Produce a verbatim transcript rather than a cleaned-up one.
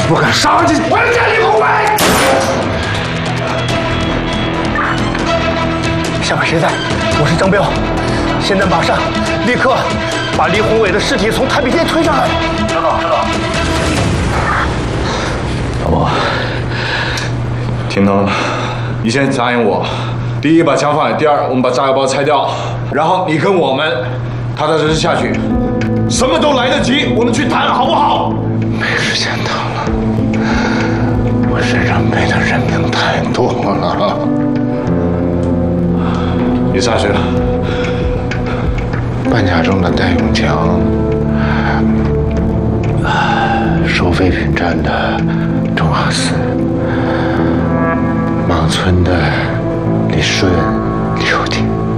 不敢上去，我要见李宏伟。 下面谁在？我是张彪，现在马上，立刻把李宏伟的尸体从太平间推上来。 知道，知道。 老伯，听到了吗？你先答应我，第一把枪放下，第二我们把炸药包拆掉，然后你跟我们踏踏实实下去，什么都来得及，我们去谈好不好？ 没时间谈了，我身上背的人命太多了。 你下去了。 半甲中的戴永强，收废品站的钟阿四，莽村的李顺、李幼婷。